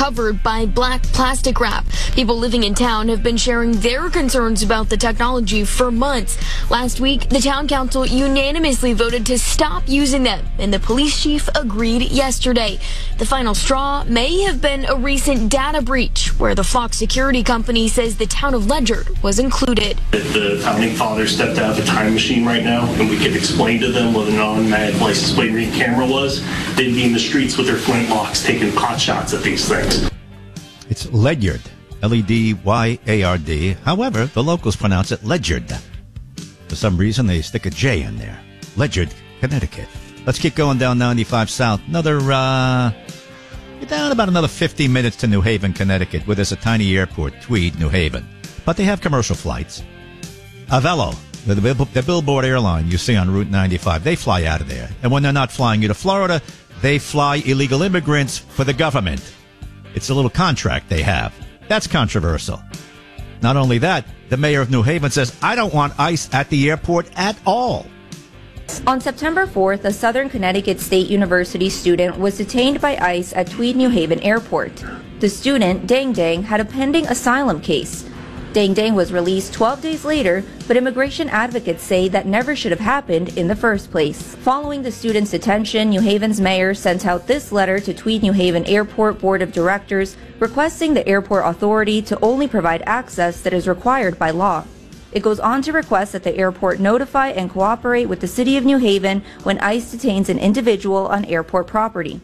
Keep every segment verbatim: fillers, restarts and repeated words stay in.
covered by black plastic wrap. People living in town have been sharing their concerns about the technology for months. Last week, the town council unanimously voted to stop using them, and the police chief agreed yesterday. The final straw may have been a recent data breach where the Fox security company says the town of Ledyard was included. If the founding fathers stepped out of the time machine right now and we could explain to them what an automatic license plate reading camera was, they'd be in the streets with their flintlocks taking pot shots at these things. It's Ledyard, L E D Y A R D. However, the locals pronounce it Ledyard. For some reason, they stick a J in there. Ledyard, Connecticut. Let's keep going down ninety-five South. Another, uh, you're down about another fifty minutes to New Haven, Connecticut, where there's a tiny airport, Tweed, New Haven. But they have commercial flights. Avelo, the, the billboard airline you see on Route ninety-five, they fly out of there. And when they're not flying you to Florida, they fly illegal immigrants for the government. It's a little contract they have. That's controversial. Not only that, the mayor of New Haven says, I don't want ICE at the airport at all. On September fourth, a Southern Connecticut State University student was detained by ICE at Tweed New Haven Airport. The student, Dang Dang, had a pending asylum case. Dang Dang was released twelve days later, but immigration advocates say that never should have happened in the first place. Following the student's detention, New Haven's mayor sent out this letter to Tweed New Haven Airport Board of Directors requesting the airport authority to only provide access that is required by law. It goes on to request that the airport notify and cooperate with the city of New Haven when ICE detains an individual on airport property.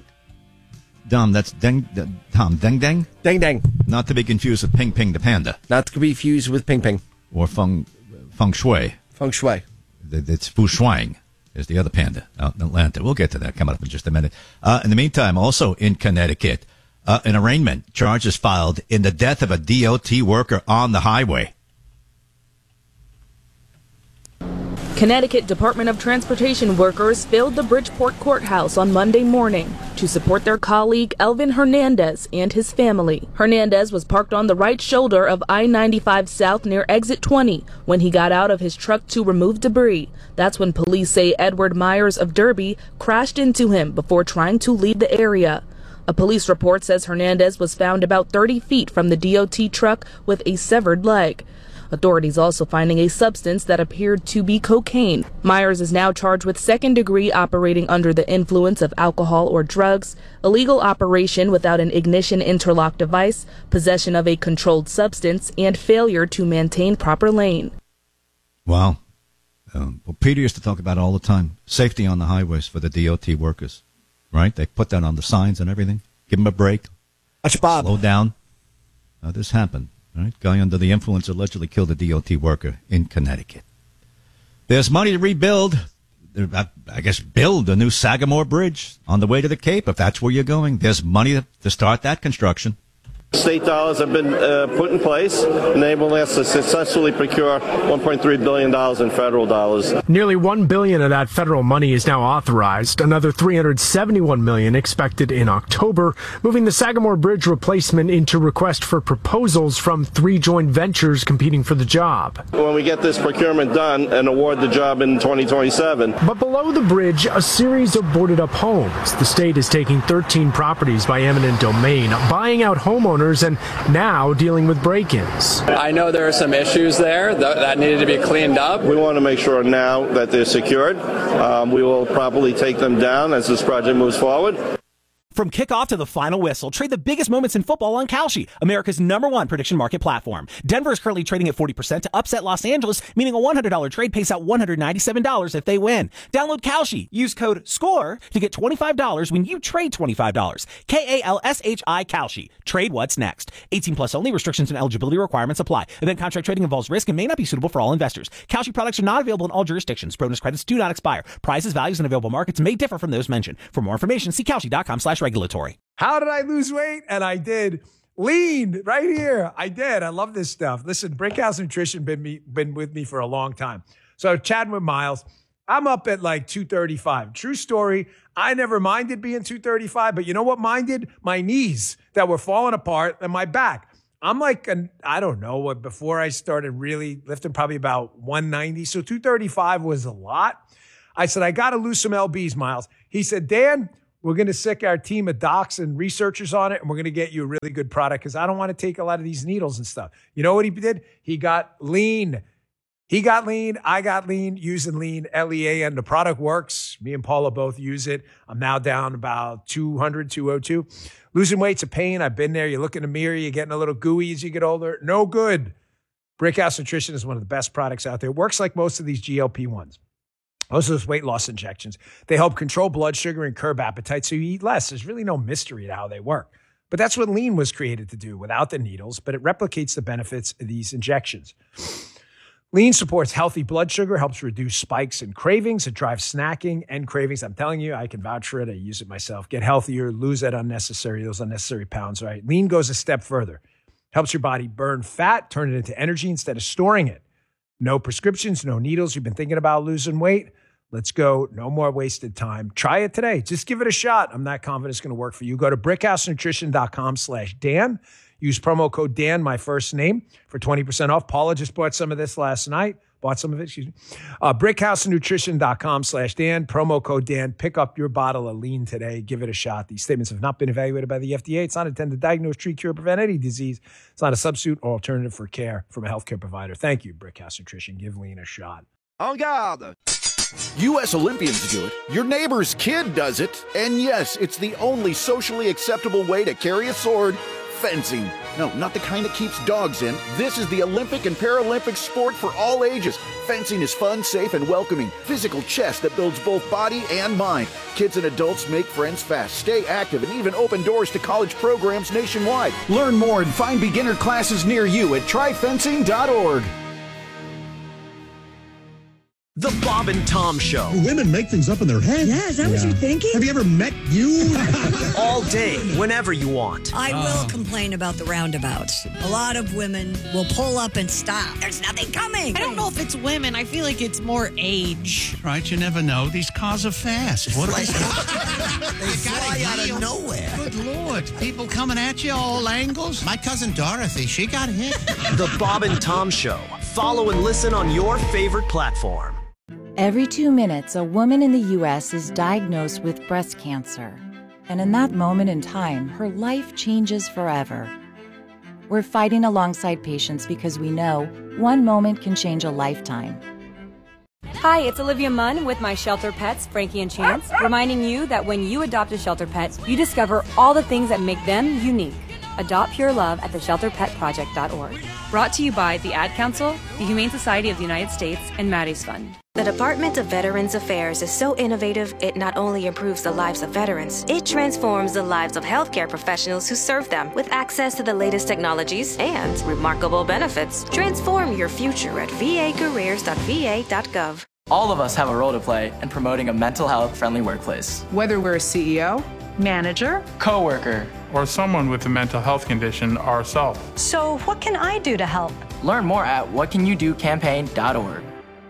Dom, that's Deng, Tom, Deng Deng? Deng Deng. Not to be confused with Ping Ping the panda. Not to be confused with Ping Ping. Or Feng, feng Shui. Feng Shui. It's Fu Shuang is the other panda out in Atlanta. We'll get to that coming up in just a minute. Uh, in the meantime, also in Connecticut, uh, an arraignment charges filed in the death of a D O T worker on the highway. Connecticut Department of Transportation workers filled the Bridgeport courthouse on Monday morning to support their colleague Elvin Hernandez and his family. Hernandez was parked on the right shoulder of I ninety-five South near exit twenty when he got out of his truck to remove debris. That's when police say Edward Myers of Derby crashed into him before trying to leave the area. A police report says Hernandez was found about thirty feet from the D O T truck with a severed leg. Authorities also finding a substance that appeared to be cocaine. Myers is now charged with second-degree operating under the influence of alcohol or drugs, illegal operation without an ignition interlock device, possession of a controlled substance, and failure to maintain proper lane. Wow. Um, well, Peter used to talk about it all the time. Safety on the highways for the D O T workers, right? They put that on the signs and everything. Give them a break. Watch Bob. Slow down. Uh, this happened. Right? Guy under the influence allegedly killed a D O T worker in Connecticut. There's money to rebuild, I guess, build a new Sagamore Bridge on the way to the Cape. If that's where you're going, there's money to start that construction. State dollars have been uh, put in place, enabling us to successfully procure one point three billion dollars in federal dollars. Nearly one billion dollars of that federal money is now authorized. Another three hundred seventy-one million dollars expected in October, moving the Sagamore Bridge replacement into request for proposals from three joint ventures competing for the job. When we get this procurement done and award the job in twenty twenty-seven. But below the bridge, a series of boarded up homes. The state is taking thirteen properties by eminent domain, buying out homeowners and now dealing with break-ins. I know there are some issues there that, that needed to be cleaned up. We want to make sure now that they're secured. Um, we will probably take them down as this project moves forward. From kickoff to the final whistle, trade the biggest moments in football on Kalshi, America's number one prediction market platform. Denver is currently trading at forty percent to upset Los Angeles, meaning a one hundred dollars trade pays out one hundred ninety-seven dollars if they win. Download Kalshi. Use code SCORE to get twenty-five dollars when you trade twenty-five dollars. K A L S H I Kalshi. Trade what's next. eighteen plus only. Restrictions and eligibility requirements apply. Event contract trading involves risk and may not be suitable for all investors. Kalshi products are not available in all jurisdictions. Bonus credits do not expire. Prices, values, and available markets may differ from those mentioned. For more information, see Kalshi.com slash regulatory. How did I lose weight? And I did. Lean right here. I did. I love this stuff. Listen, Brickhouse Nutrition been me been with me for a long time. So chatting with Miles, I'm up at like two thirty-five. True story. I never minded being two thirty-five, but you know what minded? My knees that were falling apart and my back. I'm like, an, I don't know what, before I started really lifting, probably about one ninety. So two thirty-five was a lot. I said, I got to lose some L Bs, Miles. He said, Dan, We're going to sick our team of docs and researchers on it, and we're going to get you a really good product because I don't want to take a lot of these needles and stuff. You know what he did? He got lean. He got lean. I got lean using lean, L E A N. The product works. Me and Paula both use it. I'm now down about two hundred, two oh two. Losing weight's a pain. I've been there. You look in the mirror, you're getting a little gooey as you get older. No good. Brickhouse Nutrition is one of the best products out there. It works like most of these G L P ones. Most of those weight loss injections. They help control blood sugar and curb appetite so you eat less. There's really no mystery to how they work. But that's what lean was created to do without the needles, but it replicates the benefits of these injections. Lean supports healthy blood sugar, helps reduce spikes and cravings. It drives snacking and cravings. I'm telling you, I can vouch for it. I use it myself. Get healthier, lose that unnecessary, those unnecessary pounds, right? Lean goes a step further. Helps your body burn fat, turn it into energy instead of storing it. No prescriptions, no needles. You've been thinking about losing weight? Let's go. No more wasted time. Try it today. Just give it a shot. I'm not confident it's going to work for you. Go to brickhousenutrition.com slash Dan. Use promo code Dan, my first name, for twenty percent off. Paula just bought some of this last night. Bought some of it, excuse me. Uh, brickhousenutrition.com slash Dan. Promo code Dan. Pick up your bottle of lean today. Give it a shot. These statements have not been evaluated by the F D A. It's not intended to diagnose, treat, cure, prevent any disease. It's not a substitute or alternative for care from a healthcare provider. Thank you, Brickhouse Nutrition. Give lean a shot. En garde! U S Olympians do it. Your neighbor's kid does it. And yes, it's the only socially acceptable way to carry a sword. Fencing. No, not the kind that keeps dogs in. This is the Olympic and Paralympic sport for all ages. Fencing is fun, safe, and welcoming. Physical chess that builds both body and mind. Kids and adults make friends fast, stay active, and even open doors to college programs nationwide. Learn more and find beginner classes near you at try fencing dot org. The Bob and Tom Show. Women make things up in their head. Yeah, is that yeah. what you're thinking? Have you ever met you? All day, whenever you want. I uh. will complain about the roundabouts. A lot of women will pull up and stop. There's nothing coming. I don't know if it's women. I feel like it's more age. Right, you never know. These cars are fast. What like, they fly out of nowhere. Good Lord. People coming at you all angles. My cousin Dorothy, she got hit. The Bob and Tom Show. Follow and listen on your favorite platform. Every two minutes, a woman in the U S is diagnosed with breast cancer. And in that moment in time, her life changes forever. We're fighting alongside patients because we know one moment can change a lifetime. Hi, it's Olivia Munn with my shelter pets, Frankie and Chance, reminding you that when you adopt a shelter pet, you discover all the things that make them unique. Adopt pure love at the shelter pet project dot org. Brought to you by the Ad Council, the Humane Society of the United States, and Maddie's Fund. The Department of Veterans Affairs is so innovative, it not only improves the lives of veterans, it transforms the lives of healthcare professionals who serve them with access to the latest technologies and remarkable benefits. Transform your future at v a careers dot v a dot gov. All of us have a role to play in promoting a mental health friendly workplace. Whether we're a C E O, manager, coworker, or someone with a mental health condition ourselves. So what can I do to help? Learn more at what can you do campaign dot org.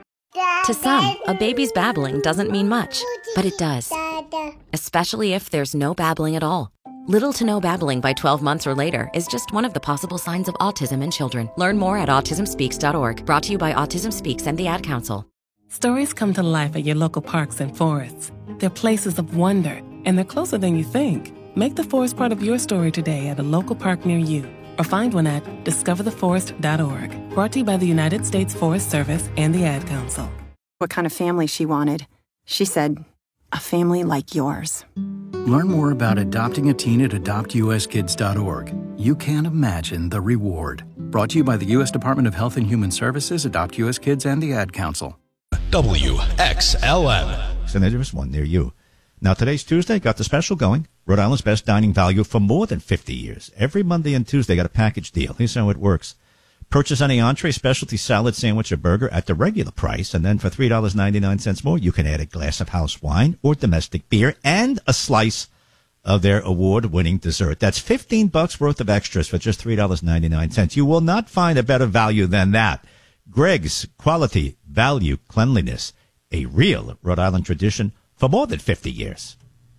To some, a baby's babbling doesn't mean much, but it does. Especially if there's no babbling at all. Little to no babbling by twelve months or later is just one of the possible signs of autism in children. Learn more at autism speaks dot org. Brought to you by Autism Speaks and the Ad Council. Stories come to life at your local parks and forests. They're places of wonder, and they're closer than you think. Make the forest part of your story today at a local park near you, or find one at discover the forest dot org. Brought to you by the United States Forest Service and the Ad Council. What kind of family she wanted. She said, a family like yours. Learn more about adopting a teen at adopt u s kids dot org. You can't imagine the reward. Brought to you by the U S Department of Health and Human Services, Adopt U S Kids, and the Ad Council. W X L M. So there is one near you. Now, today's Tuesday. Got the special going. Rhode Island's best dining value for more than fifty years. Every Monday and Tuesday, got a package deal. Here's how it works. Purchase any entree, specialty salad, sandwich, or burger at the regular price, and then for three dollars and ninety-nine cents more, you can add a glass of house wine or domestic beer and a slice of their award-winning dessert. That's fifteen bucks worth of extras for just three dollars and ninety-nine cents. You will not find a better value than that. Greg's, quality, value, cleanliness, a real Rhode Island tradition for more than fifty years.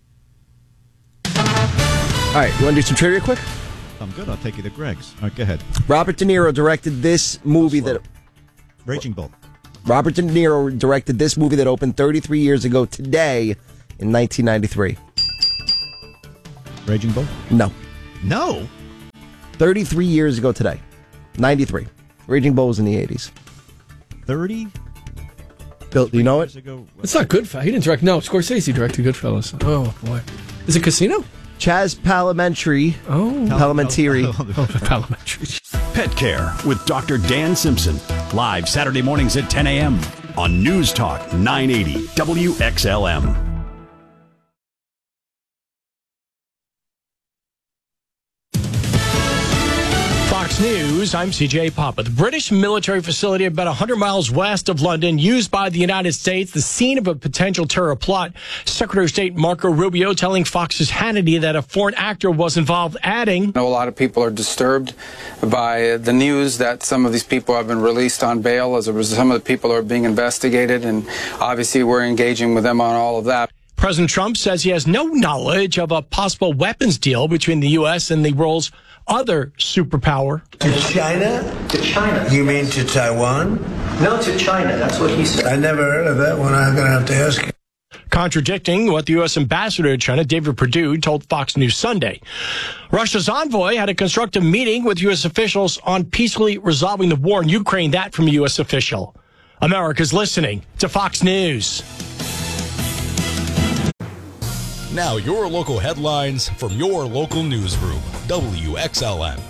All right, you want to do some trivia quick? I'm good. I'll take you to Greg's. All right, go ahead. Robert De Niro directed this movie that... Raging Bull. Robert De Niro directed this movie that opened thirty-three years ago today in nineteen ninety-three. Raging Bull? No. No? thirty-three years ago today. ninety-three. Raging Bull was in the eighties. thirty? Bill, do you know it? It's not Goodfellas. He didn't direct. No, Scorsese directed Goodfellas. Oh, boy. Is it Casino? Chaz Palminteri. Oh. Palminteri. Oh, Palminteri. Pet Care with Doctor Dan Simpson. Live Saturday mornings at ten a.m. on News Talk nine eighty W X L M. Fox News, I'm C J Papa. The British military facility about one hundred miles west of London, used by the United States, the scene of a potential terror plot. Secretary of State Marco Rubio telling Fox's Hannity that a foreign actor was involved, adding, I know a lot of people are disturbed by the news that some of these people have been released on bail. As a result, some of the people are being investigated, and obviously we're engaging with them on all of that. President Trump says he has no knowledge of a possible weapons deal between the U S and the world's other superpower. To China? To China. You mean to Taiwan? No, to China. That's what he said. I never heard of that one. I'm going to have to ask you. Contradicting what the U S ambassador to China, David Perdue, told Fox News Sunday. Russia's envoy had a constructive meeting with U S officials on peacefully resolving the war in Ukraine. That from a U S official. America's listening to Fox News. Now your local headlines from your local newsroom, W X L M.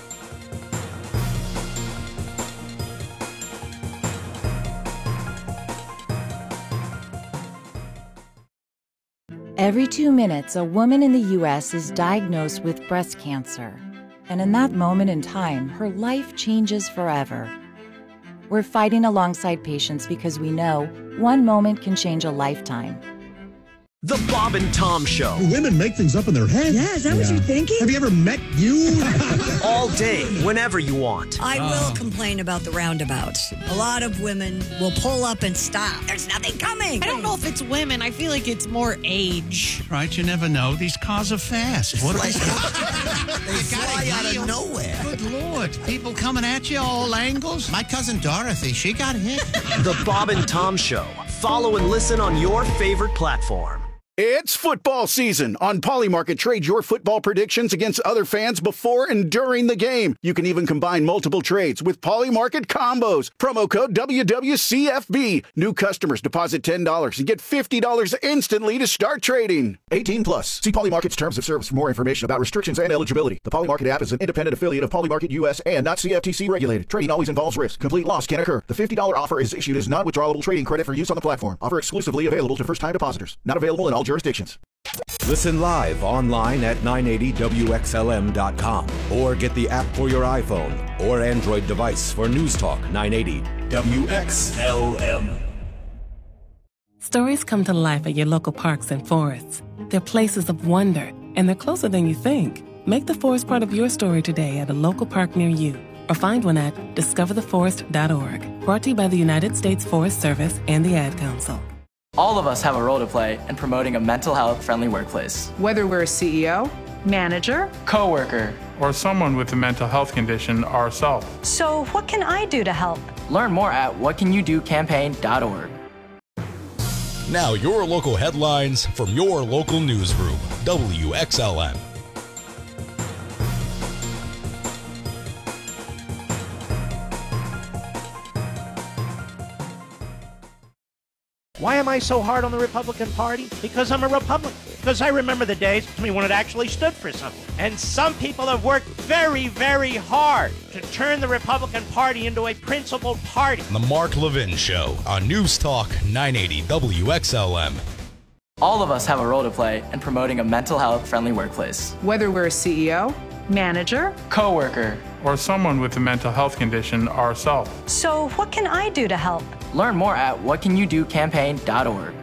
Every two minutes, a woman in the U S is diagnosed with breast cancer. And in that moment in time, her life changes forever. We're fighting alongside patients because we know one moment can change a lifetime. The Bob and Tom Show. Women make things up in their head. Yeah, is that what you're thinking? Have you ever met you? All day, whenever you want. I will complain about the roundabouts. A lot of women will pull up and stop. There's nothing coming. I don't know if it's women. I feel like it's more age. Right, you never know. These cars are fast. What are they? They fly out of nowhere. Good Lord. People coming at you all angles. My cousin Dorothy, she got hit. The Bob and Tom Show. Follow and listen on your favorite platform. It's football season. On Polymarket, trade your football predictions against other fans before and during the game. You can even combine multiple trades with Polymarket combos. Promo code W W C F B. New customers deposit ten dollars and get fifty dollars instantly to start trading. eighteen plus. See Polymarket's terms of service for more information about restrictions and eligibility. The Polymarket app is an independent affiliate of Polymarket U S and not C F T C regulated. Trading always involves risk. Complete loss can occur. The fifty dollars offer is issued as non-withdrawable trading credit for use on the platform. Offer exclusively available to first-time depositors. Not available in all jurisdictions. Listen live online at nine eighty W X L M dot com or get the app for your iPhone or Android device for News Talk nine eighty W X L M. Stories come to life at your local parks and forests. They're places of wonder, and they're closer than you think. Make the forest part of your story today at a local park near you, or find one at discover the forest dot org. Brought to you by the United States Forest Service and the Ad Council. All of us have a role to play in promoting a mental health friendly workplace. Whether we're a C E O, manager, coworker, or someone with a mental health condition ourselves. So what can I do to help? Learn more at what can you do campaign dot org. Now your local headlines from your local newsroom, W X L M. Why am I so hard on the Republican Party? Because I'm a Republican. Because I remember the days when it actually stood for something. And some people have worked very, very hard to turn the Republican Party into a principled party. The Mark Levin Show on News Talk nine eighty W X L M. All of us have a role to play in promoting a mental health friendly workplace. Whether we're a C E O, manager, coworker, or someone with a mental health condition ourselves. So what can I do to help? Learn more at what can you do campaign dot org.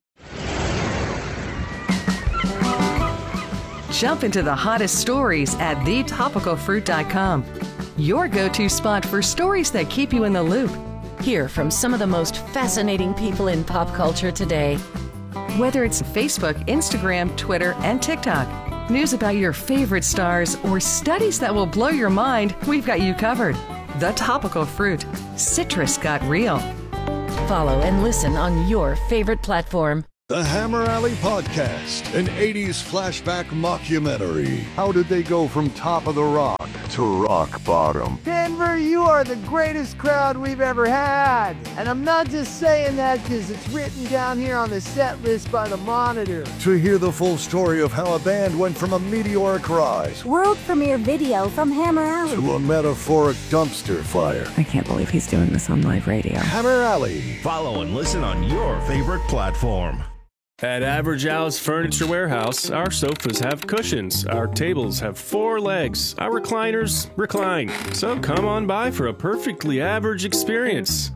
Jump into the hottest stories at the topical fruit dot com. Your go-to spot for stories that keep you in the loop. Hear from some of the most fascinating people in pop culture today. Whether it's Facebook, Instagram, Twitter, and TikTok, news about your favorite stars, or studies that will blow your mind, we've got you covered. The Topical Fruit. Citrus got real. Follow and listen on your favorite platform. The Hammer Alley Podcast, an eighties flashback mockumentary. How did they go from top of the rock to rock bottom? Denver, you are the greatest crowd we've ever had. And I'm not just saying that because it's written down here on the set list by the Monitor. To hear the full story of how a band went from a meteoric rise world premiere video from Hammer Alley to a metaphoric dumpster fire. I can't believe he's doing this on live radio. Hammer Alley. Follow and listen on your favorite platform. At Average Al's Furniture Warehouse, our sofas have cushions, our tables have four legs, our recliners recline. So come on by for a perfectly average experience.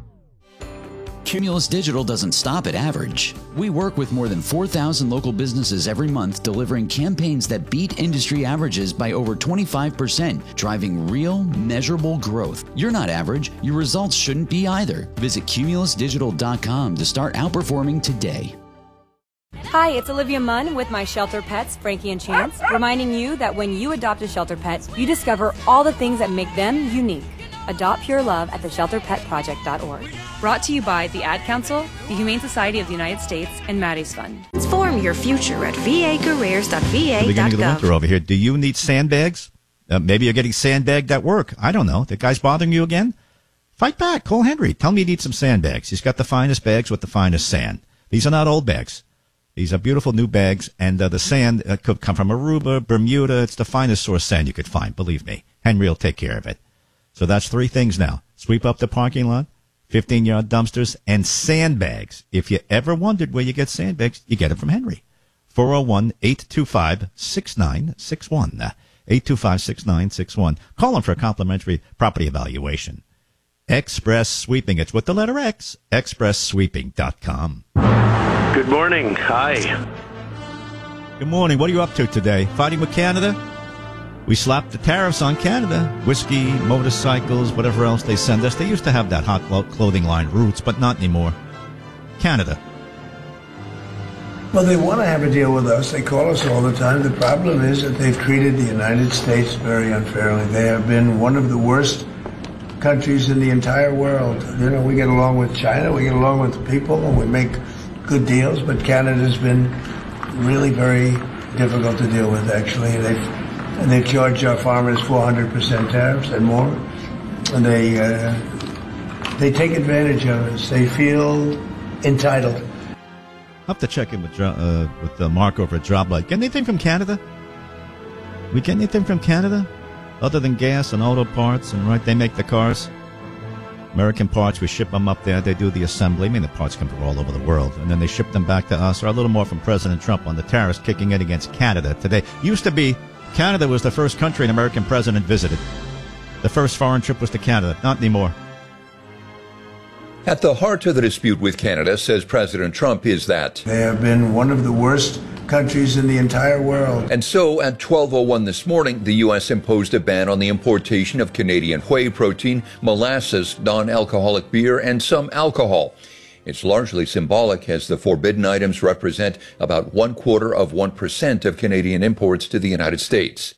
Cumulus Digital doesn't stop at average. We work with more than four thousand local businesses every month, delivering campaigns that beat industry averages by over twenty-five percent, driving real, measurable growth. You're not average. Your results shouldn't be either. Visit cumulus digital dot com to start outperforming today. Hi, it's Olivia Munn with my shelter pets, Frankie and Chance, reminding you that when you adopt a shelter pet, you discover all the things that make them unique. Adopt Pure Love at the shelter pet project dot org. Brought to you by the Ad Council, the Humane Society of the United States, and Maddie's Fund. Transform your future at v a careers dot v a dot gov. Beginning of the winter over here. Do you need sandbags? Uh, maybe you're getting sandbagged at work. I don't know. The guy's bothering you again? Fight back. Call Henry. Tell him you need some sandbags. He's got the finest bags with the finest sand. These are not old bags. These are beautiful new bags, and uh, the sand uh, could come from Aruba, Bermuda. It's the finest source sand you could find, believe me. Henry will take care of it. So that's three things now. Sweep up the parking lot, fifteen-yard dumpsters, and sandbags. If you ever wondered where you get sandbags, you get them from Henry. four oh one, eight two five, six nine six one. eight two five, six nine six one. Call them for a complimentary property evaluation. Express Sweeping. It's with the letter X. express sweeping dot com. Good morning. Hi. Good morning. What are you up to today? Fighting with Canada? We slapped the tariffs on Canada. Whiskey, motorcycles, whatever else they send us. They used to have that hot clothing line, Roots, but not anymore. Canada. Well, they want to have a deal with us. They call us all the time. The problem is that they've treated the United States very unfairly. They have been one of the worst countries in the entire world. You know, we get along with China, we get along with people, and we make good deals, but Canada's been really very difficult to deal with, actually. They've, and they've charged our farmers four hundred percent tariffs and more, and they uh, they take advantage of us. They feel entitled. I'll have to check in with uh, with uh, Mark over at Droplight. Get anything from Canada? We get anything from Canada? Other than gas and auto parts, and right, they make the cars. American parts, we ship them up there. They do the assembly. I mean, the parts come from all over the world. And then they ship them back to us. Or a little more from President Trump on the tariffs kicking in against Canada today. Used to be, Canada was the first country an American president visited. The first foreign trip was to Canada. Not anymore. At the heart of the dispute with Canada, says President Trump, is that they have been one of the worst countries in the entire world. And so at twelve oh one this morning, the U S imposed a ban on the importation of Canadian whey protein, molasses, non-alcoholic beer, and some alcohol. It's largely symbolic, as the forbidden items represent about one quarter of one percent of Canadian imports to the United States.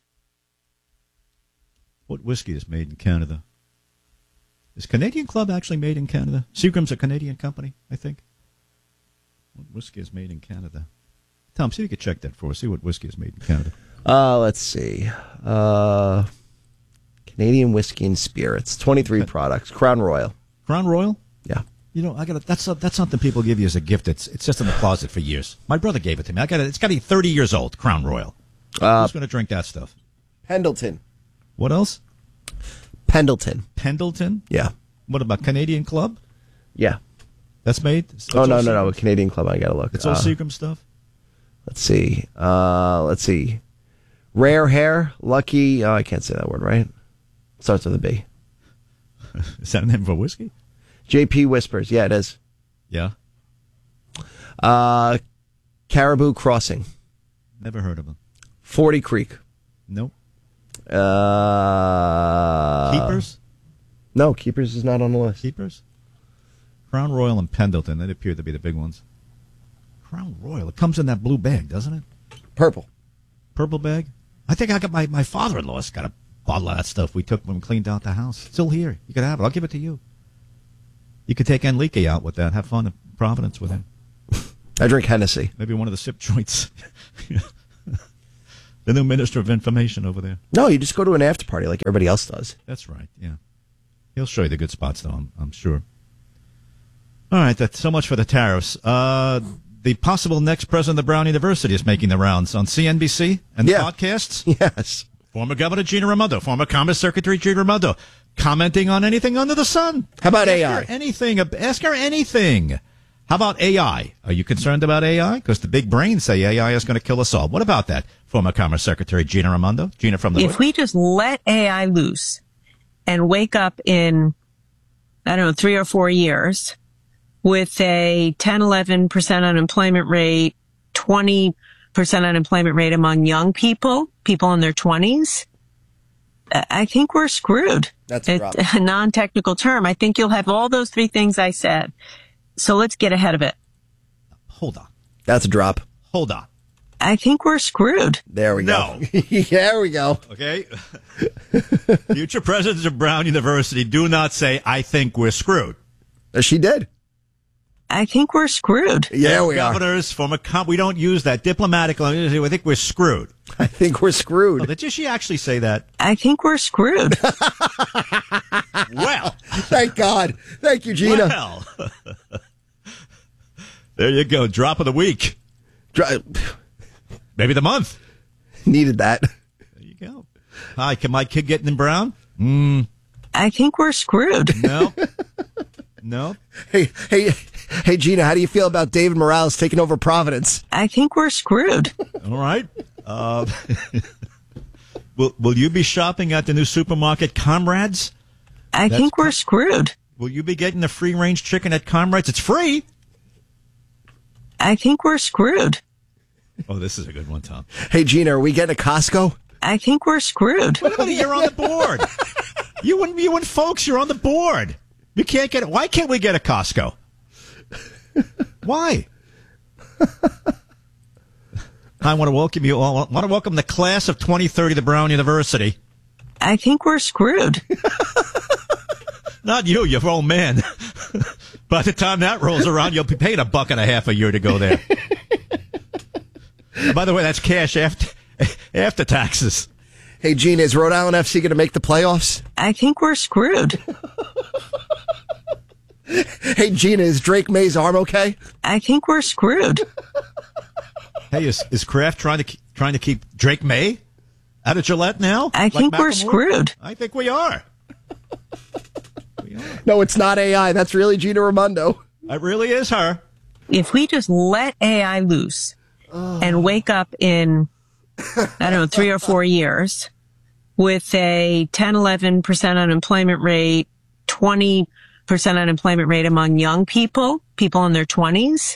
What whiskey is made in Canada? Is Canadian Club actually made in Canada? Seagram's a Canadian company, I think. What whiskey is made in Canada? Tom, see if you could check that for us. See what whiskey is made in Canada. Uh, let's see. Uh, Canadian whiskey and spirits. twenty-three okay. products. Crown Royal. Crown Royal? Yeah. You know, I got that's a, that's something people give you as a gift. It's it's just in the closet for years. My brother gave it to me. I got it. It's got to be thirty years old. Crown Royal. Uh, Who's going to drink that stuff? Pendleton. What else? Pendleton. Pendleton? Yeah. What about Canadian Club? Yeah. That's made? That's oh, no, no, no. Canadian Club, I got to look. It's all uh, Seagram stuff? Let's see. Uh, let's see. Rare Hair, Lucky. Oh, I can't say that word, right? Starts with a B. Is that a name for whiskey? J P Whispers. Yeah, it is. Yeah. Uh, Caribou Crossing. Never heard of them. Forty Creek. Nope. Uh, Keepers? No, Keepers is not on the list. Keepers? Crown Royal and Pendleton. They appear to be the big ones. Crown Royal. It comes in that blue bag, doesn't it? Purple. Purple bag? I think I got my, my father-in-law's got a bottle of that stuff we took when we cleaned out the house. Still here. You could have it. I'll give it to you. You could take Enrique out with that. Have fun in Providence with him. I drink Hennessy. Maybe one of the sip joints. The new Minister of Information over there. No, you just go to an after party like everybody else does. That's right, yeah. He'll show you the good spots, though, I'm, I'm sure. All right, that's so much for the tariffs. Uh, the possible next president of Brown University is making the rounds on C N B C and Yeah. podcasts. Yes. Former Governor Gina Raimondo, former Commerce Secretary Gina Raimondo, commenting on anything under the sun. How about ask A I? Her anything. Ask her anything. How about A I? Are you concerned about A I? Because the big brains say A I is going to kill us all. What about that, former Commerce Secretary Gina Raimondo? Gina from the If we just let A I loose and wake up in, I don't know, three or four years with a ten, eleven percent unemployment rate, twenty percent unemployment rate among young people, people in their twenties, I think we're screwed. That's a drop. It's a non-technical term. I think you'll have all those three things I said. So let's get ahead of it. Hold on. That's a drop. Hold on. I think we're screwed. There we No. go. There we go. Okay. Future presidents of Brown University do not say, I think we're screwed. She did. I think we're screwed. Yeah, we are. Governors, former com- we don't use that diplomatic language. I think we're screwed. I think we're screwed. Oh, did she actually say that? I think we're screwed. Well. Thank God. Thank you, Gina. Well. There you go. Drop of the week. Dri- Maybe the month. Needed that. There you go. Hi, can my kid get in Brown? Mm, I think we're screwed. no. No. Hey, hey, hey, Gina, how do you feel about David Morales taking over Providence? I think we're screwed. All right. Uh, will Will you be shopping at the new supermarket, Comrades? I That's think we're com- screwed. Will you be getting the free range chicken at Comrades? It's free. I think we're screwed. Oh, this is a good one, Tom. Hey, Gina, are we getting a Costco? I think we're screwed. Wait a minute, you're on the board. you and you and folks, you're on the board. You can't get it. Why can't we get a Costco? Why? I want to welcome you all. I want to welcome the class of twenty thirty to Brown University. I think we're screwed. Not you, you're old man. By the time that rolls around, you'll be paying a buck and a half a year to go there. And by the way, that's cash after after taxes. Hey, Gina, is Rhode Island F C going to make the playoffs? I think we're screwed. Hey, Gina, is Drake May's arm okay? I think we're screwed. Hey, is is Kraft trying to keep, trying to keep Drake May out of Gillette now? I think like we're Macklemore? screwed. I think we are. No, it's not A I. That's really Gina Raimondo. It really is her. If we just let A I loose oh. and wake up in, I don't know, three or four years with a ten, eleven percent unemployment rate, twenty percent unemployment rate among young people, people in their twenties,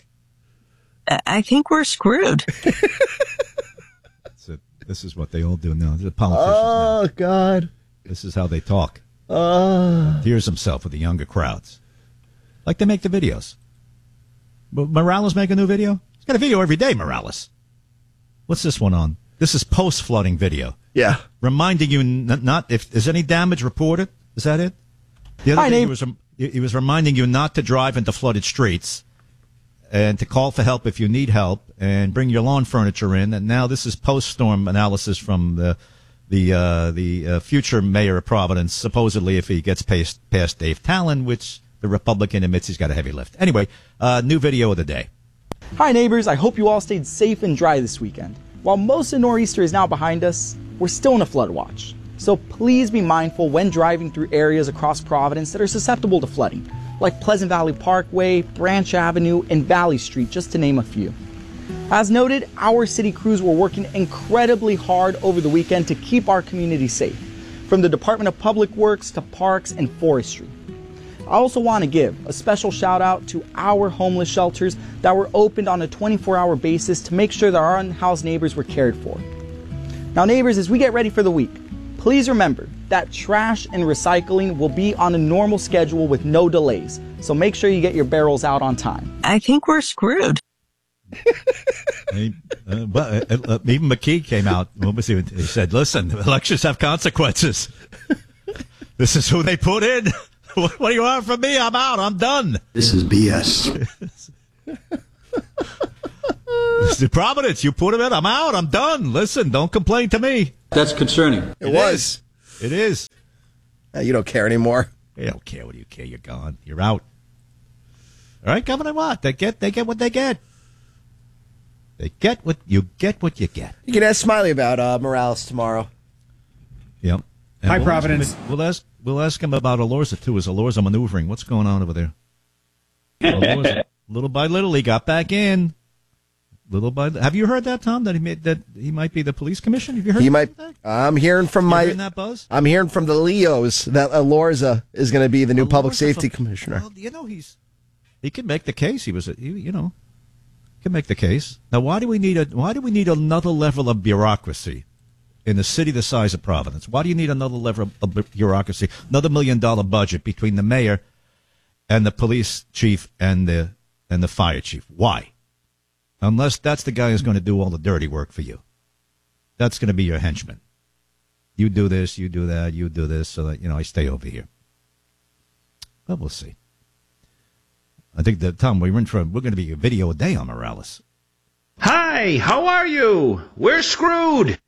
I think we're screwed. That's it. This is what they all do now. They're politicians oh, now. God. This is how they talk. Uh. Hears himself with the younger crowds. Like they make the videos. But Morales make a new video? He's got a video every day, Morales. What's this one on? This is post-flooding video. Yeah. Reminding you n- not if is any damage reported. Is that it? The other Hi, thing he Nate. was, he was reminding you not to drive into flooded streets and to call for help if you need help and bring your lawn furniture in. And now this is post-storm analysis from the the uh, the uh, future mayor of Providence, supposedly if he gets past, past Dave Talon, which the Republican admits he's got a heavy lift. Anyway, uh, new video of the day. Hi, neighbors. I hope you all stayed safe and dry this weekend. While most of Nor'easter is now behind us, we're still in a flood watch. So please be mindful when driving through areas across Providence that are susceptible to flooding, like Pleasant Valley Parkway, Branch Avenue, and Valley Street, just to name a few. As noted, our city crews were working incredibly hard over the weekend to keep our community safe, from the Department of Public Works to Parks and Forestry. I also want to give a special shout out to our homeless shelters that were opened on a twenty-four hour basis to make sure that our unhoused neighbors were cared for. Now, neighbors, as we get ready for the week, please remember that trash and recycling will be on a normal schedule with no delays, so make sure you get your barrels out on time. I think we're screwed. he, uh, but, uh, uh, even McKee came out. What was he? He said, "Listen, elections have consequences. This is who they put in. What do you want from me? I'm out. I'm done." This is B S. The Providence, you put him in. I'm out. I'm done. Listen, don't complain to me. That's concerning. It, it was. Is. It is. Uh, you don't care anymore. You don't care. What do you care? You're gone. You're out. All right, Governor Watt. They get. They get what they get. They get what you get. What you get. You can ask Smiley about uh, Morales tomorrow. Yep. And Hi, we'll Providence. Ask him, we'll ask. We'll ask him about Alorza too. Is Alorza maneuvering? What's going on over there? Alorza, little by little, he got back in. Little by have you heard that, Tom? That he made that he might be the police commissioner. Have you heard? He might. That? I'm hearing from you my. Hearing that buzz? I'm hearing from the Leos that Alorza is going to be the new Alorza public safety from, commissioner. Well, you know he's. He can make the case. He was. A, he, you know. Can make the case. Now, why do we need a? Why do we need another level of bureaucracy in a city the size of Providence? Why do you need another level of bureaucracy? Another million dollar budget between the mayor and the police chief and the and the fire chief. Why? Unless that's the guy who's going to do all the dirty work for you. That's going to be your henchman. You do this, you do that, you do this, so that, you know, I stay over here. But we'll see. I think that, Tom, we're in for, we're going to be a video a day on Morales. Hi, how are you? We're screwed.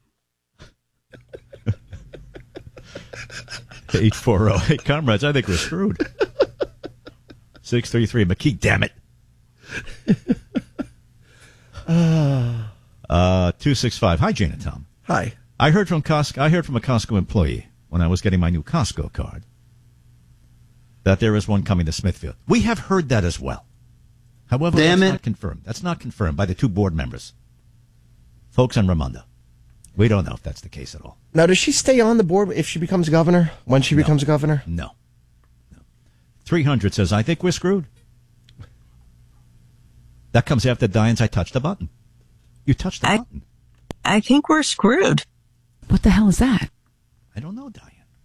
eight four zero. Hey, comrades, I think we're screwed. six three three. McKee, damn it. uh, two six five. Hi, Jane and Tom. Hi. I heard from Costco. I heard from a Costco employee when I was getting my new Costco card that there is one coming to Smithfield. We have heard that as well. However, Damn that's it. not confirmed. That's not confirmed by the two board members, folks in Raimondo. We don't know if that's the case at all. Now, does she stay on the board if she becomes governor? When she no. becomes governor? No. no. three hundred says, I think we're screwed. That comes after Diane's I touched the button. You touched the I, button. I think we're screwed. What the hell is that? I don't know, Diane.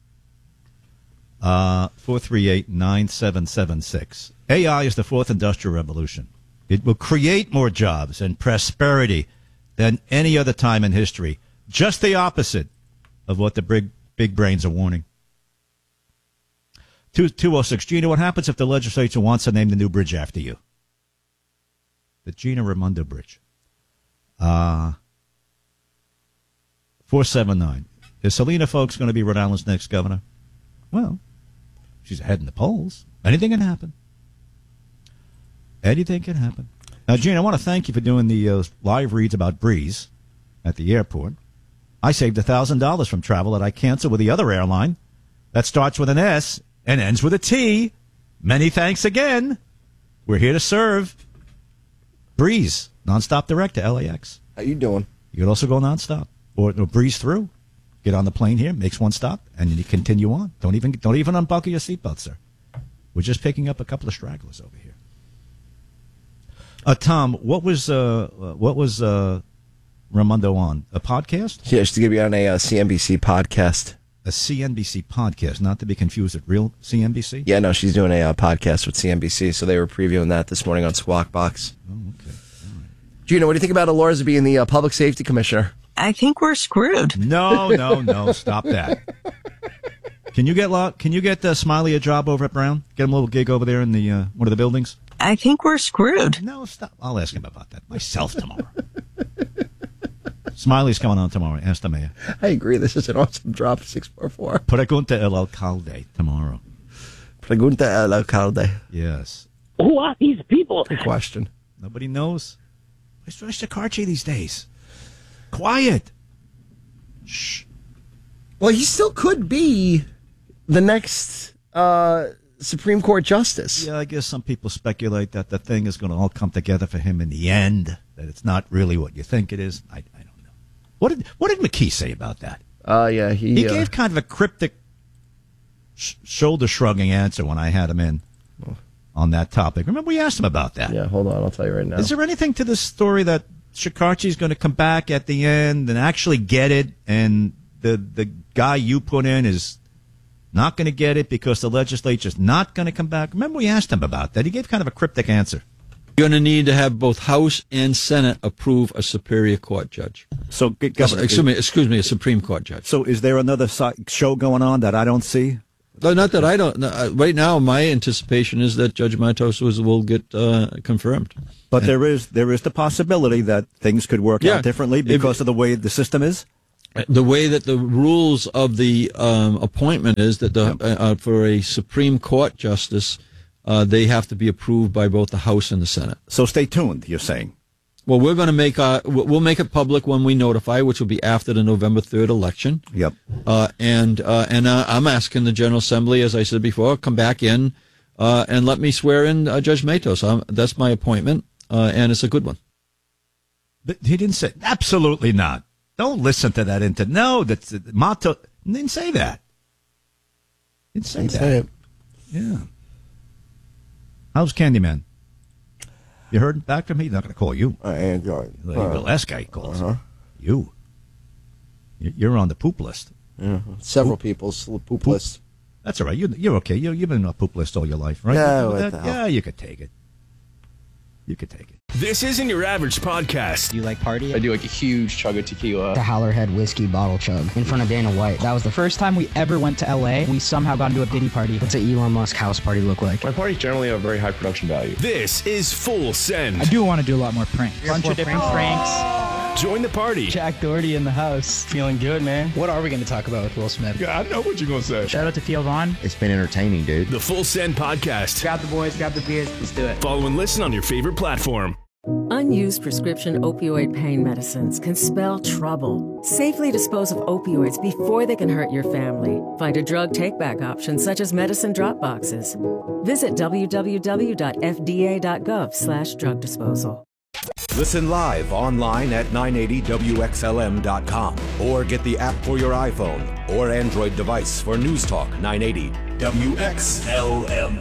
Uh, four three eight, nine seven seven six. A I is the fourth industrial revolution. It will create more jobs and prosperity than any other time in history. Just the opposite of what the big, big brains are warning. two oh six. Gina, what happens if the legislature wants to name the new bridge after you? The Gina Raimondo Bridge. Uh, four seven nine. Is Selena Folks going to be Rhode Island's next governor? Well, she's ahead in the polls. Anything can happen. Anything can happen. Now, Gene, I want to thank you for doing the uh, live reads about Breeze at the airport. I saved one thousand dollars from travel that I canceled with the other airline that starts with an S and ends with a T. Many thanks again. We're here to serve. Breeze, nonstop direct to L A X. How you doing? You could also go nonstop or, or breeze through. Get on the plane here, makes one stop, and then you continue on. Don't even don't even unbuckle your seatbelt, sir. We're just picking up a couple of stragglers over here. Uh, Tom, what was uh, what was uh, Raimondo on? A podcast? Yeah, just to give you on a uh, C N B C podcast. A C N B C podcast, not to be confused with real C N B C? Yeah, no, she's doing a uh, podcast with C N B C, so they were previewing that this morning on Squawk Box. Oh, okay. All right. Gina, what do you think about Alorza being the uh, public safety commissioner? I think we're screwed. No, no, no. Stop that. Can you get Can you get uh, Smiley a job over at Brown? Get him a little gig over there in the uh, one of the buildings. I think we're screwed. No, stop. I'll ask him about that myself tomorrow. Smiley's coming on tomorrow. Ask the mayor. I agree. This is an awesome drop. Six four four. Pregunta el alcalde tomorrow. Pregunta el alcalde. Yes. Who are these people? Good question. Nobody knows. Where's Shikachi these days? Quiet. Shh. Well, he still could be the next uh, Supreme Court justice. Yeah, I guess some people speculate that the thing is going to all come together for him in the end. That it's not really what you think it is. I, I don't know. What did What did McKee say about that? Uh, yeah, he he uh, gave kind of a cryptic, sh- shoulder shrugging answer when I had him in oh. on that topic. Remember, we asked him about that. Yeah, hold on, I'll tell you right now. Is there anything to this story that Shikachi's going to come back at the end and actually get it, and the the guy you put in is not going to get it because the legislature's not going to come back? Remember, we asked him about that. He gave kind of a cryptic answer. You're going to need to have both House and Senate approve a Superior Court judge. So, Governor, excuse me, excuse me, a Supreme Court judge. So, is there another show going on that I don't see? No, not that I don't. No, uh, right now, my anticipation is that Judge Matos was, will get uh, confirmed. But and, there is there is the possibility that things could work yeah, out differently because if, of the way the system is. The way that the rules of the um, appointment is that the uh, uh, for a Supreme Court justice, uh, they have to be approved by both the House and the Senate. So stay tuned. You're saying. Well, we're going to make our, we'll make it public when we notify, which will be after the November third election. Yep. Uh, and, uh, and, uh, I'm asking the General Assembly, as I said before, come back in, uh, and let me swear in, uh, Judge Matos. Um, that's my appointment, uh, and it's a good one. But he didn't say, absolutely not. Don't listen to that into, no, that's, Matos didn't say that. Didn't say didn't that. Say it. Yeah. How's Candyman? You heard back from me? He's not going to call you. I ain't going. The uh, last guy calls uh-huh. you. You're on the poop list. Yeah, several poop. people's poop, poop list. That's all right. You, you're okay. You, you've been on a poop list all your life, right? Yeah, you that? yeah, you could take it. You could take it. This isn't your average podcast. Do you like party? I do like a huge chug of tequila. The Howlerhead whiskey bottle chug in front of Dana White. That was the first time we ever went to L A. We somehow got into a Diddy party. What's an Elon Musk house party look like? My parties generally have very high production value. This is Full Send. I do want to do a lot more pranks. A bunch of different pranks. Join the party. Jack Doherty in the house. Feeling good, man. What are we going to talk about with Will Smith? Yeah, I know what you're going to say. Shout out to Theo Vaughn. It's been entertaining, dude. The Full Send Podcast. Grab the boys, grab the beers. Let's do it. Follow and listen on your favorite platform. Unused prescription opioid pain medicines can spell trouble. Safely dispose of opioids before they can hurt your family. Find a drug take-back option such as medicine drop boxes. Visit w w w dot f d a dot gov slash drug disposal. Listen live online at nine eighty W X L M dot com or get the app for your iPhone or Android device for News Talk nine eighty W X L M.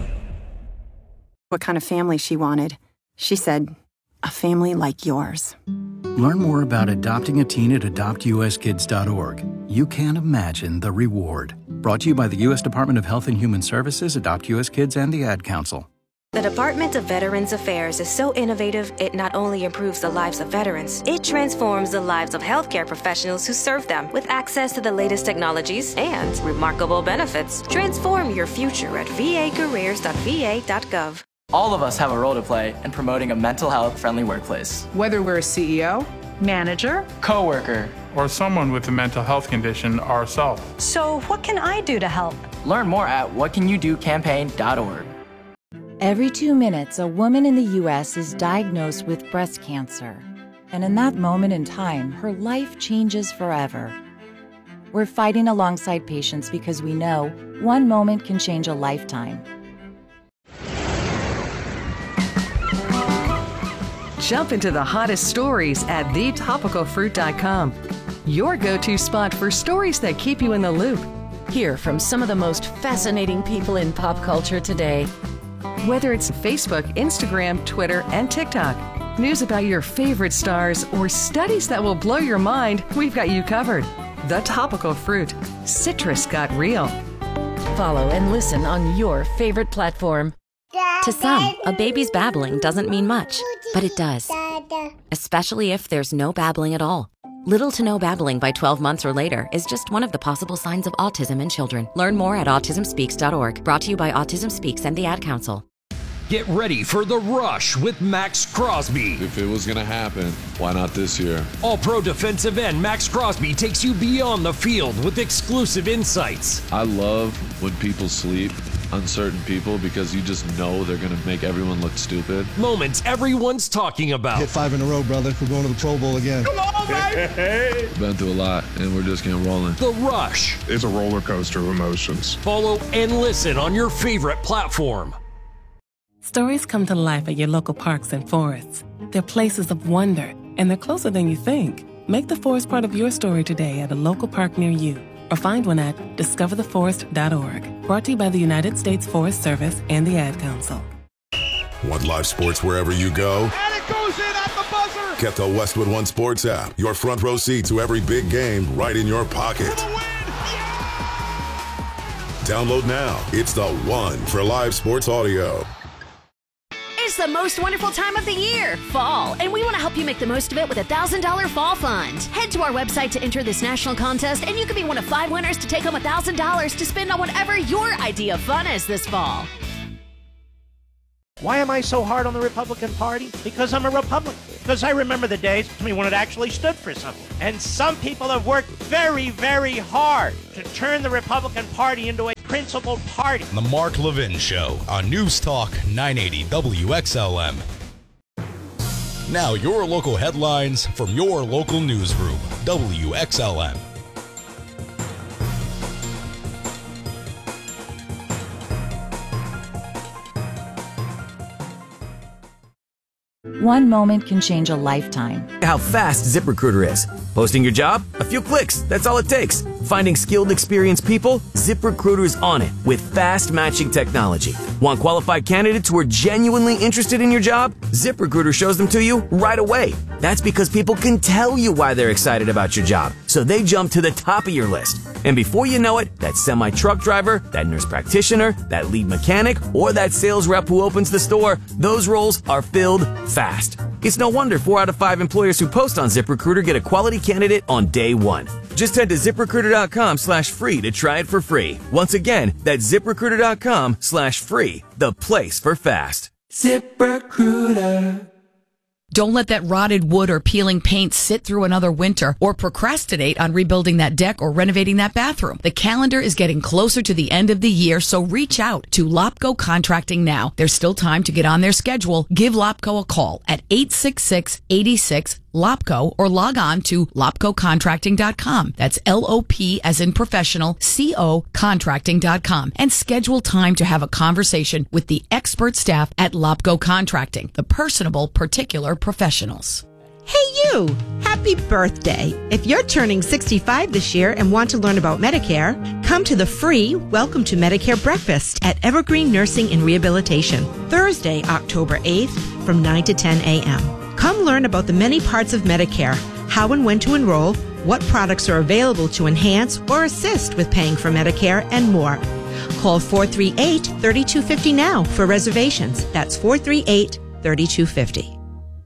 What kind of family she wanted. She said, a family like yours. Learn more about adopting a teen at adopt u s kids dot org. You can't imagine the reward. Brought to you by the U S Department of Health and Human Services, Adopt U S Kids, and the Ad Council. The Department of Veterans Affairs is so innovative, it not only improves the lives of veterans, it transforms the lives of healthcare professionals who serve them with access to the latest technologies and remarkable benefits. Transform your future at v a careers dot v a dot gov. All of us have a role to play in promoting a mental health friendly workplace. Whether we're a C E O, manager, coworker, or someone with a mental health condition ourselves. So what can I do to help? Learn more at what can you do campaign dot org. Every two minutes, a woman in the U S is diagnosed with breast cancer. And in that moment in time, her life changes forever. We're fighting alongside patients because we know one moment can change a lifetime. Jump into the hottest stories at the topical fruit dot com. Your go-to spot for stories that keep you in the loop. Hear from some of the most fascinating people in pop culture today. Whether it's Facebook, Instagram, Twitter, and TikTok, news about your favorite stars, or studies that will blow your mind, we've got you covered. The Topical Fruit. Citrus got real. Follow and listen on your favorite platform. To some, a baby's babbling doesn't mean much, but it does. Especially if there's no babbling at all. Little to no babbling by twelve months or later is just one of the possible signs of autism in children. Learn more at autism speaks dot org. Brought to you by Autism Speaks and the Ad Council. Get ready for The Rush with Max Crosby. If it was going to happen, why not this year? All-pro defensive end Max Crosby takes you beyond the field with exclusive insights. I love when people sleep, uncertain people, because you just know they're going to make everyone look stupid. Moments everyone's talking about. Hit five in a row, brother. We're going to the Pro Bowl again. Come on, baby! Been through a lot, and we're just getting rolling. The Rush. It's a roller coaster of emotions. Follow and listen on your favorite platform. Stories come to life at your local parks and forests. They're places of wonder, and they're closer than you think. Make the forest part of your story today at a local park near you, or find one at discover the forest dot org. Brought to you by the United States Forest Service and the Ad Council. Want live sports wherever you go? And it goes in at the buzzer! Get the Westwood One Sports app. Your front row seat to every big game right in your pocket. For the win! Yeah! Download now. It's the one for live sports audio. It's the most wonderful time of the year, fall, and we want to help you make the most of it with a one thousand dollars Fall Fund. Head to our website to enter this national contest, and you could be one of five winners to take home one thousand dollars to spend on whatever your idea of fun is this fall. Why am I so hard on the Republican Party? Because I'm a Republican. Because I remember the days when it actually stood for something. And some people have worked very, very hard to turn the Republican Party into a principled party. The Mark Levin Show on News Talk nine eighty W X L M. Now your local headlines from your local newsroom, W X L M. One moment can change a lifetime. How fast ZipRecruiter is. Posting your job? A few clicks. That's all it takes. Finding skilled, experienced people? ZipRecruiter's on it with fast matching technology. Want qualified candidates who are genuinely interested in your job? ZipRecruiter shows them to you right away. That's because people can tell you why they're excited about your job, so they jump to the top of your list. And before you know it, that semi-truck driver, that nurse practitioner, that lead mechanic, or that sales rep who opens the store, those roles are filled fast. It's no wonder four out of five employers who post on ZipRecruiter get a quality candidate on day one. Just head to ZipRecruiter.com slash free to try it for free. Once again, that's ZipRecruiter.com slash free, the place for fast. ZipRecruiter. Don't let that rotted wood or peeling paint sit through another winter or procrastinate on rebuilding that deck or renovating that bathroom. The calendar is getting closer to the end of the year, so reach out to Lopco Contracting now. There's still time to get on their schedule. Give Lopco a call at eight six six, eight six, Lopco or log on to lopco contracting dot com. That's L O P as in professional, C O contracting dot com. And schedule time to have a conversation with the expert staff at Lopco Contracting, the personable, particular professionals. Hey you! Happy birthday! If you're turning sixty-five this year and want to learn about Medicare, come to the free Welcome to Medicare breakfast at Evergreen Nursing and Rehabilitation, Thursday, October eighth from nine to ten a.m. Come learn about the many parts of Medicare, how and when to enroll, what products are available to enhance or assist with paying for Medicare, and more. Call four three eight, three two five zero now for reservations. That's four three eight, three two five zero.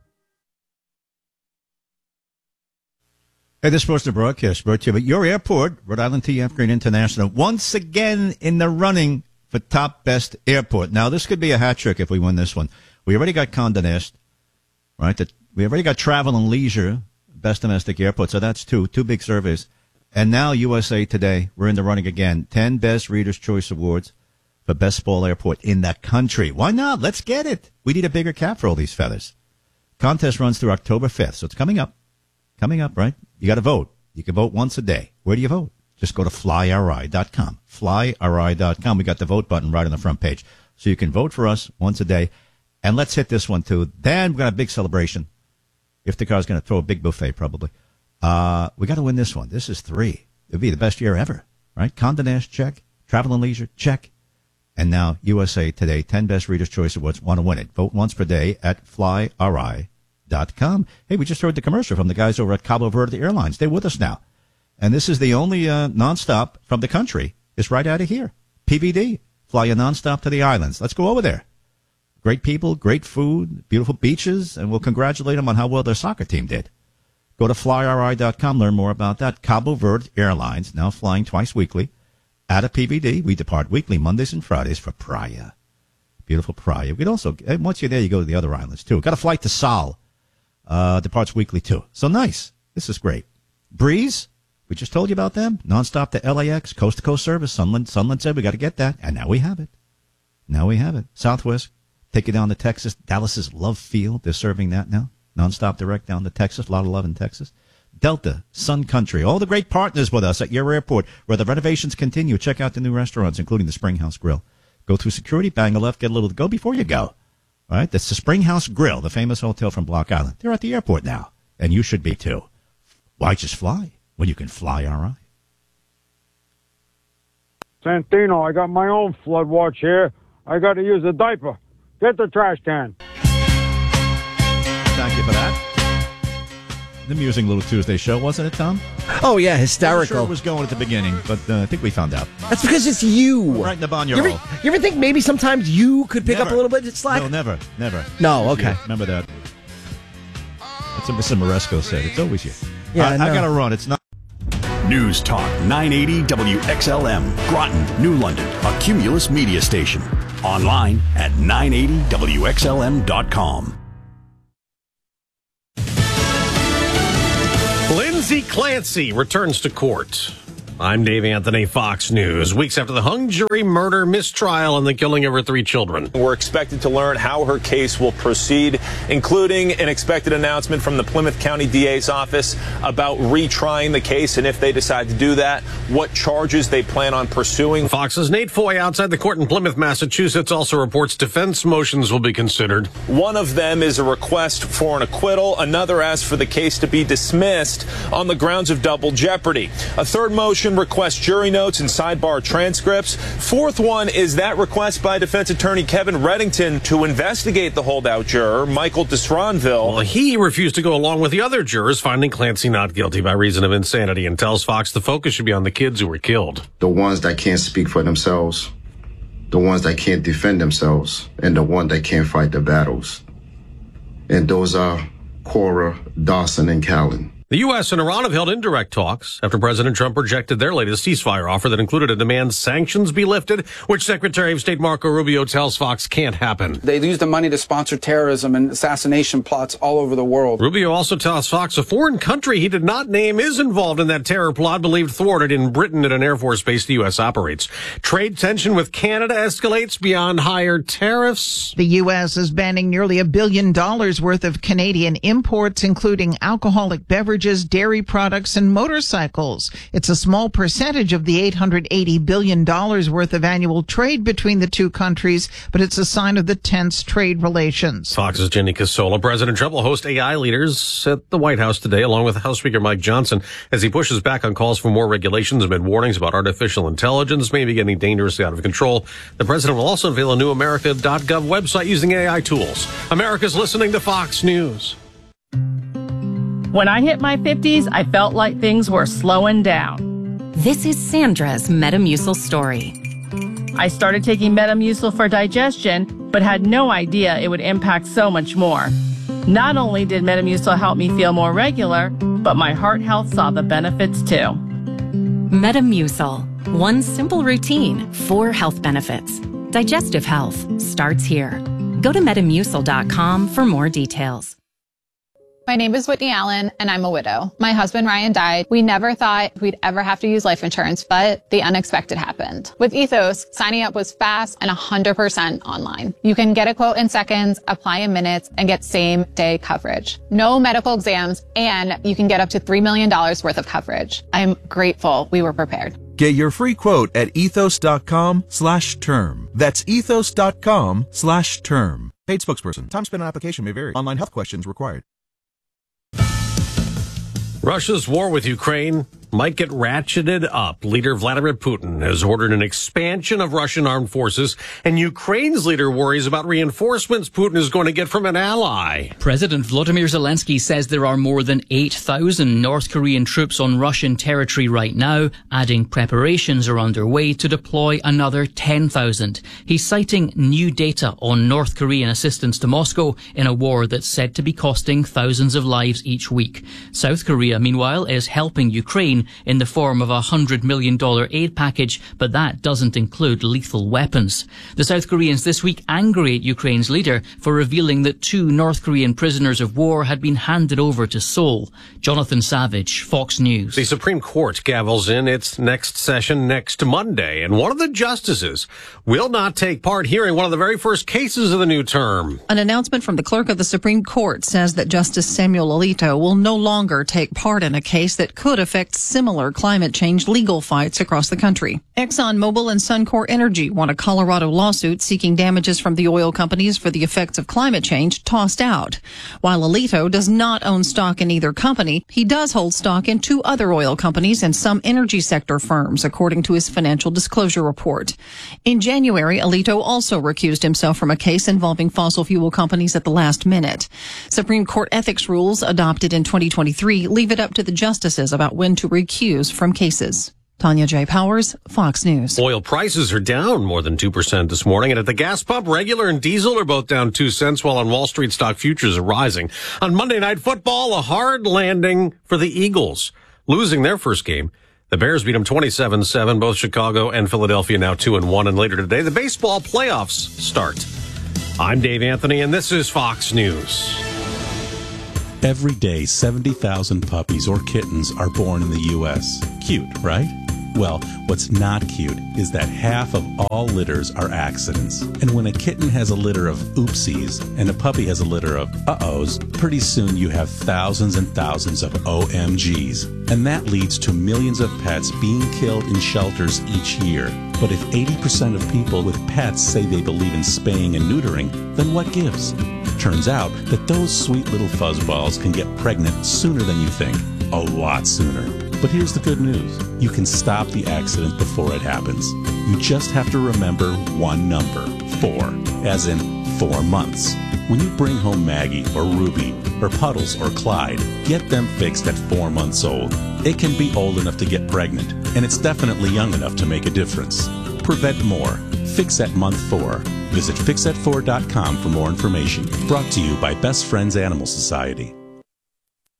Hey, this was the broadcast brought to you by your airport, Rhode Island T F Green International, once again in the running for top best airport. Now, this could be a hat trick if we win this one. We already got Condé Nast, right? That we already got Travel and Leisure, best domestic airport, so that's two, two big surveys. And now U S A Today, we're in the running again. Ten best Reader's Choice Awards for best small airport in the country. Why not? Let's get it. We need a bigger cap for all these feathers. Contest runs through October fifth, so it's coming up. Coming up, right? You got to vote. You can vote once a day. Where do you vote? Just go to fly R I dot com. fly R I dot com. We got the vote button right on the front page. So you can vote for us once a day. And let's hit this one, too. Then we're going to have a big celebration. If the car's going to throw a big buffet, probably. Uh, we got to win this one. This is three. It'll be the best year ever, right? Condé Nast, check. Travel and Leisure, check. And now U S A Today, ten best Reader's Choice Awards. Want to win it. Vote once per day at fly R I dot com. Hey, we just heard the commercial from the guys over at Cabo Verde Airlines. They're with us now. And this is the only uh, nonstop from the country. It's right out of here. P V D. Fly you nonstop to the islands. Let's go over there. Great people, great food, beautiful beaches, and we'll congratulate them on how well their soccer team did. Go to fly R I dot com, learn more about that. Cabo Verde Airlines, now flying twice weekly. Out of P V D, we depart weekly Mondays and Fridays for Praia. Beautiful Praia. We'd also, once you're there, you go to the other islands, too. Got a flight to Sal. Uh, departs weekly, too. So nice. This is great. Breeze, we just told you about them. Nonstop to L A X, coast-to-coast service. Sunland, Sunland said we got to get that, and now we have it. Now we have it. Southwest, take you down to Texas. Dallas's Love Field, they're serving that now. Nonstop direct down to Texas. A lot of love in Texas. Delta, Sun Country, all the great partners with us at your airport where the renovations continue. Check out the new restaurants, including the Springhouse Grill. Go through security, bang a left, get a little to go before you go. All right, that's the Springhouse Grill, the famous hotel from Block Island. They're at the airport now, and you should be too. Why just fly when you can fly R I? Santino, I got my own flood watch here. I got to use a diaper. Get the trash can. Thank you for that. The amusing little Tuesday show, wasn't it, Tom? Oh, yeah, I hysterical. wasn't sure it was going at the beginning, but uh, I think we found out. That's because it's you. Right in the barn, you're you ever, all. you ever think maybe sometimes you could pick Never. up a little bit of slack? No, never, never. No, It's okay. you. Remember that. That's what Mister Moresco said. It's always you. Yeah, I, I know. I got to run. It's not. News Talk nine eighty W X L M, Groton, New London, a Cumulus media station. Online at nine eighty W X L M dot com. Lindsay Clancy returns to court. I'm Dave Anthony, Fox News. Weeks after the hung jury murder mistrial and the killing of her three children. We're expected to learn how her case will proceed, including an expected announcement from the Plymouth County D A's office about retrying the case, and if they decide to do that, what charges they plan on pursuing. Fox's Nate Foy outside the court in Plymouth, Massachusetts, also reports defense motions will be considered. One of them is a request for an acquittal. Another asks for the case to be dismissed on the grounds of double jeopardy. A third motion requests jury notes and sidebar transcripts. Fourth one is that request by defense attorney Kevin Reddington to investigate the holdout juror, Michael Desronville. Well, he refused to go along with the other jurors, finding Clancy not guilty by reason of insanity, and tells Fox the focus should be on the kids who were killed. The ones that can't speak for themselves, the ones that can't defend themselves, and the one that can't fight the battles. And those are Cora, Dawson, and Callan. The U S and Iran have held indirect talks after President Trump rejected their latest ceasefire offer that included a demand sanctions be lifted, which Secretary of State Marco Rubio tells Fox can't happen. They use the money to sponsor terrorism and assassination plots all over the world. Rubio also tells Fox a foreign country he did not name is involved in that terror plot believed thwarted in Britain at an Air Force base the U S operates. Trade tension with Canada escalates beyond higher tariffs. The U S is banning nearly a billion dollars worth of Canadian imports, including alcoholic beverages, dairy products, and motorcycles. It's a small percentage of the eight hundred eighty billion dollars worth of annual trade between the two countries, but it's a sign of the tense trade relations. Fox's Jenny Casola. President Trump will host A I leaders at the White House today, along with House Speaker Mike Johnson, as he pushes back on calls for more regulations amid warnings about artificial intelligence may be getting dangerously out of control. The president will also unveil a new America dot gov website using A I tools. America's listening to Fox News. When I hit my fifties, I felt like things were slowing down. This is Sandra's Metamucil story. I started taking Metamucil for digestion, but had no idea it would impact so much more. Not only did Metamucil help me feel more regular, but my heart health saw the benefits too. Metamucil. One simple routine, four health benefits. Digestive health starts here. Go to metamucil dot com for more details. My name is Whitney Allen, and I'm a widow. My husband, Ryan, died. We never thought we'd ever have to use life insurance, but the unexpected happened. With Ethos, signing up was fast and one hundred percent online. You can get a quote in seconds, apply in minutes, and get same-day coverage. No medical exams, and you can get up to three million dollars worth of coverage. I'm grateful we were prepared. Get your free quote at ethos dot com slash term. That's ethos dot com slash term. Paid spokesperson. Time spent on application may vary. Online health questions required. Russia's war with Ukraine might get ratcheted up. Leader Vladimir Putin has ordered an expansion of Russian armed forces, and Ukraine's leader worries about reinforcements Putin is going to get from an ally. President Volodymyr Zelensky says there are more than eight thousand North Korean troops on Russian territory right now, adding preparations are underway to deploy another ten thousand. He's citing new data on North Korean assistance to Moscow in a war that's said to be costing thousands of lives each week. South Korea, meanwhile, is helping Ukraine in the form of a one hundred million dollars aid package, but that doesn't include lethal weapons. The South Koreans this week angry at Ukraine's leader for revealing that two North Korean prisoners of war had been handed over to Seoul. Jonathan Savage, Fox News. The Supreme Court gavels in its next session next Monday, and one of the justices will not take part hearing one of the very first cases of the new term. An announcement from the clerk of the Supreme Court says that Justice Samuel Alito will no longer take part in a case that could affect similar climate change legal fights across the country. ExxonMobil and Suncor Energy want a Colorado lawsuit seeking damages from the oil companies for the effects of climate change tossed out. While Alito does not own stock in either company, he does hold stock in two other oil companies and some energy sector firms, according to his financial disclosure report. In January, Alito also recused himself from a case involving fossil fuel companies at the last minute. Supreme Court ethics rules adopted in twenty twenty-three leave it up to the justices about when to recuse from cases. Tanya J. Powers, Fox News. Oil prices are down more than two percent this morning, and at the gas pump, regular and diesel are both down two cents, while on Wall Street, stock futures are rising. On Monday Night Football, a hard landing for the Eagles, losing their first game. The Bears beat them twenty-seven seven, both Chicago and Philadelphia now two and one, and later today, the baseball playoffs start. I'm Dave Anthony, and this is Fox News. Every day, seventy thousand puppies or kittens are born in the U S Cute, right? Well, what's not cute is that half of all litters are accidents. And when a kitten has a litter of oopsies and a puppy has a litter of uh-ohs, pretty soon you have thousands and thousands of O M Gs. And that leads to millions of pets being killed in shelters each year. But if eighty percent of people with pets say they believe in spaying and neutering, then what gives? Turns out that those sweet little fuzzballs can get pregnant sooner than you think. A lot sooner. But here's the good news. You can stop the accident before it happens. You just have to remember one number, four, as in four months. When you bring home Maggie or Ruby or Puddles or Clyde, get them fixed at four months old. It can be old enough to get pregnant, and it's definitely young enough to make a difference. Prevent more. Fix at month four. Visit fix at four dot com for more information. Brought to you by Best Friends Animal Society.